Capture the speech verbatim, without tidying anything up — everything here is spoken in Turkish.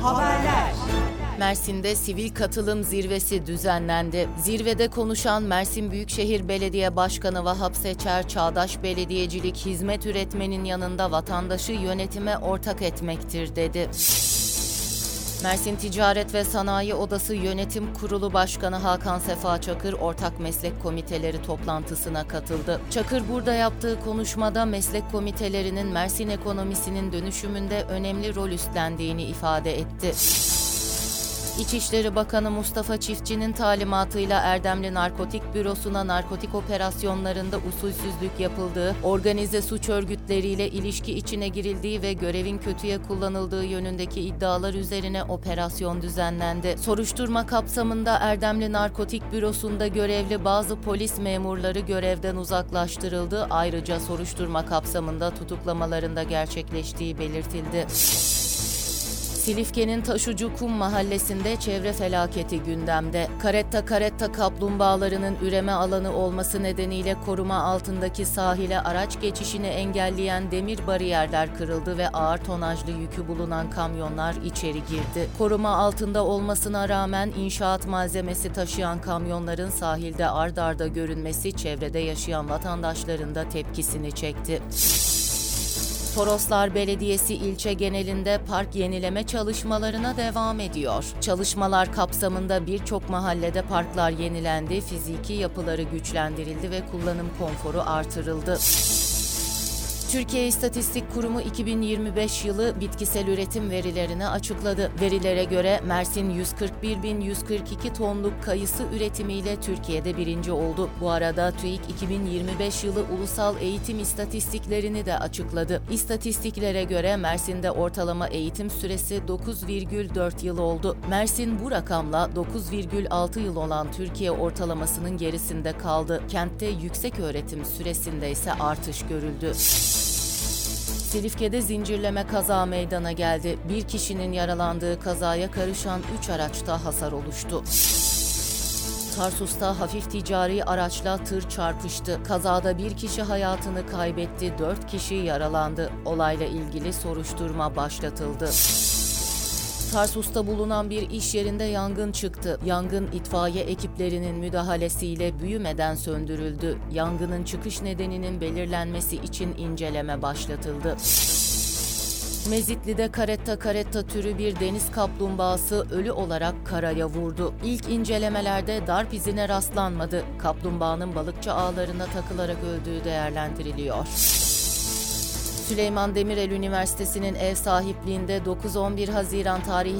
Haberler. Mersin'de sivil katılım zirvesi düzenlendi. Zirvede konuşan Mersin Büyükşehir Belediye Başkanı Vahap Seçer, çağdaş belediyecilik hizmet üretmenin yanında vatandaşı yönetime ortak etmektir dedi. Mersin Ticaret ve Sanayi Odası Yönetim Kurulu Başkanı Hakan Sefa Çakır, ortak meslek komiteleri toplantısına katıldı. Çakır burada yaptığı konuşmada meslek komitelerinin Mersin ekonomisinin dönüşümünde önemli rol üstlendiğini ifade etti. İçişleri Bakanı Mustafa Çiftçi'nin talimatıyla Erdemli Narkotik Bürosu'na narkotik operasyonlarında usulsüzlük yapıldığı, organize suç örgütleriyle ilişki içine girildiği ve görevin kötüye kullanıldığı yönündeki iddialar üzerine operasyon düzenlendi. Soruşturma kapsamında Erdemli Narkotik Bürosu'nda görevli bazı polis memurları görevden uzaklaştırıldı. Ayrıca soruşturma kapsamında tutuklamalarında gerçekleştiği belirtildi. Silifke'nin Taşucukum mahallesinde çevre felaketi gündemde. Karetta karetta kaplumbağalarının üreme alanı olması nedeniyle koruma altındaki sahile araç geçişini engelleyen demir bariyerler kırıldı ve ağır tonajlı yükü bulunan kamyonlar içeri girdi. Koruma altında olmasına rağmen inşaat malzemesi taşıyan kamyonların sahilde ard arda görünmesi çevrede yaşayan vatandaşların da tepkisini çekti. Toroslar Belediyesi ilçe genelinde park yenileme çalışmalarına devam ediyor. Çalışmalar kapsamında birçok mahallede parklar yenilendi, fiziki yapıları güçlendirildi ve kullanım konforu artırıldı. Türkiye İstatistik Kurumu iki bin yirmi beş yılı bitkisel üretim verilerini açıkladı. Verilere göre Mersin yüz kırk bir bin yüz kırk iki tonluk kayısı üretimiyle Türkiye'de birinci oldu. Bu arada TÜİK iki bin yirmi beş yılı ulusal eğitim istatistiklerini de açıkladı. İstatistiklere göre Mersin'de ortalama eğitim süresi dokuz virgül dört yıl oldu. Mersin bu rakamla dokuz virgül altı yıl olan Türkiye ortalamasının gerisinde kaldı. Kentte yüksek öğretim süresinde ise artış görüldü. Silifke'de zincirleme kaza meydana geldi. Bir kişinin yaralandığı kazaya karışan üç araçta hasar oluştu. Tarsus'ta hafif ticari araçla tır çarpıştı. Kazada bir kişi hayatını kaybetti, dört kişi yaralandı. Olayla ilgili soruşturma başlatıldı. Tarsus'ta bulunan bir iş yerinde yangın çıktı. Yangın itfaiye ekiplerinin müdahalesiyle büyümeden söndürüldü. Yangının çıkış nedeninin belirlenmesi için inceleme başlatıldı. Mezitli'de karetta karetta türü bir deniz kaplumbağası ölü olarak karaya vurdu. İlk incelemelerde darp izine rastlanmadı. Kaplumbağanın balıkçı ağlarına takılarak öldüğü değerlendiriliyor. Süleyman Demirel Üniversitesi'nin ev sahipliğinde dokuz on bir Haziran tarihli